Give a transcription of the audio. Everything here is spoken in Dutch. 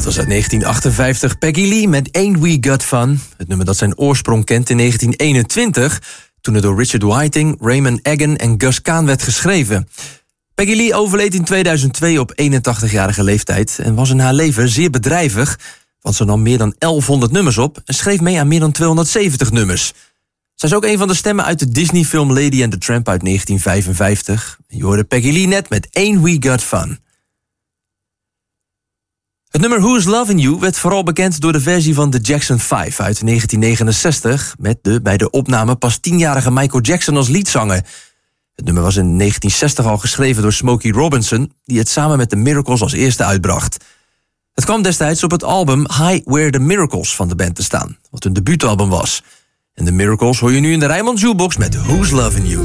Dat was uit 1958 Peggy Lee met Ain't We Got Fun. Het nummer dat zijn oorsprong kent in 1921... toen het door Richard Whiting, Raymond Egan en Gus Kahn werd geschreven. Peggy Lee overleed in 2002 op 81-jarige leeftijd... en was in haar leven zeer bedrijvig... want ze nam meer dan 1100 nummers op... en schreef mee aan meer dan 270 nummers. Zij is ook een van de stemmen uit de Disney-film Lady and the Tramp uit 1955. Je hoorde Peggy Lee net met Ain't We Got Fun. Het nummer Who's Lovin' You werd vooral bekend door de versie van The Jackson 5 uit 1969... met de bij de opname pas 10-jarige Michael Jackson als liedzanger. Het nummer was in 1960 al geschreven door Smokey Robinson... die het samen met The Miracles als eerste uitbracht. Het kwam destijds op het album High Where the Miracles van de band te staan... wat hun debuutalbum was. En The Miracles hoor je nu in de Rijnmond Jukebox met Who's Lovin' You.